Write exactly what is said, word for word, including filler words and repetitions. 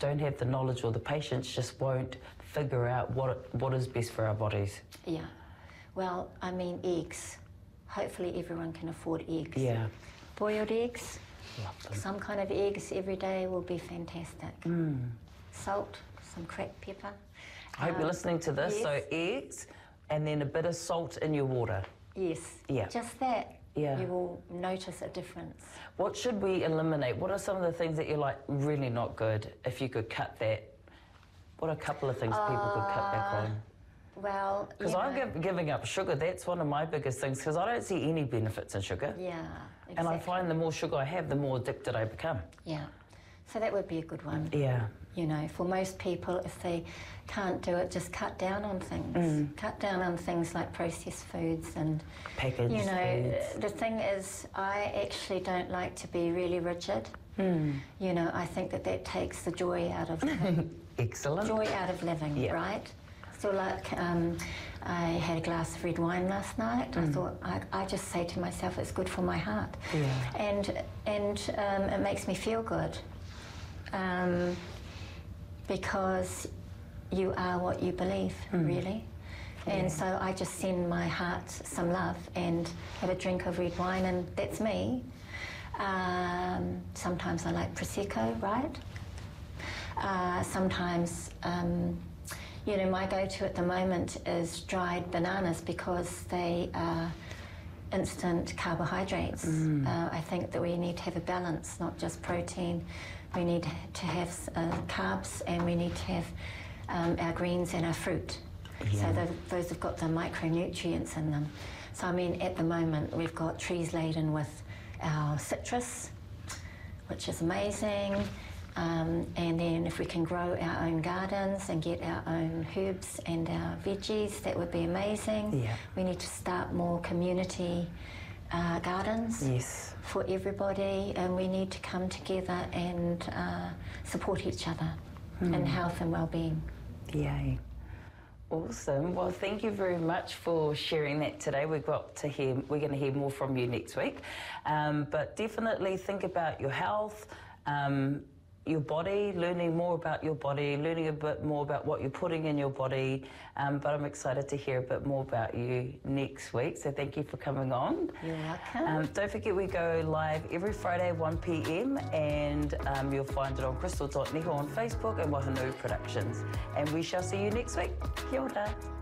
don't have the knowledge, or the patients just won't figure out what what is best for our bodies. Yeah. Well, I mean, eggs. Hopefully everyone can afford eggs. Yeah. Boiled eggs. Love them. Some kind of eggs every day will be fantastic. Mm. Salt, some cracked pepper. I hope um, you're listening to this. yes. So eggs, and then a bit of salt in your water. Yes. Yeah. Just that. Yeah. You will notice a difference. What should we eliminate? What are some of the things that you're like really not good? If you could cut that, what are a couple of things uh, people could cut back on? Well, because I'm give, giving up sugar. That's one of my biggest things, because I don't see any benefits in sugar. Yeah, exactly. And I find the more sugar I have, the more addicted I become. Yeah. So that would be a good one. Yeah. You know, for most people, if they can't do it, just cut down on things. Mm. Cut down on things like processed foods and packaged you know, foods. The thing is, I actually don't like to be really rigid. Mm. You know, I think that that takes the joy out of living. Excellent. Joy out of living, yeah. right? So like, um, I had a glass of red wine last night. Mm. I thought, I, I just say to myself, it's good for my heart. Yeah. And, and um, it makes me feel good. Um, because you are what you believe, mm. really. And yeah. so I just send my heart some love and have a drink of red wine, and that's me. Um, sometimes I like Prosecco, right? Uh, sometimes, um, you know, my go-to at the moment is dried bananas, because they are instant carbohydrates. Mm. Uh, I think that we need to have a balance, not just protein. We need to have uh, carbs, and we need to have um, our greens and our fruit. Yeah. So the, those have got the micronutrients in them. So I mean, at the moment, we've got trees laden with our citrus, which is amazing. Um, and then if we can grow our own gardens and get our own herbs and our veggies, that would be amazing. Yeah. We need to start more community uh, gardens. Yes. For everybody, and we need to come together and uh, support each other mm. in health and well-being. Yay. Awesome. Well, thank you very much for sharing that today. We've got to hear, we're going to hear more from you next week. Um, but definitely think about your health, um, your body, learning more about your body, learning a bit more about what you're putting in your body. Um, but I'm excited to hear a bit more about you next week. So thank you for coming on. You're welcome. Um, don't forget, we go live every Friday at one p m and um, you'll find it on crystal dot niho on Facebook and Wahanu Productions. And we shall see you next week. Kia ora.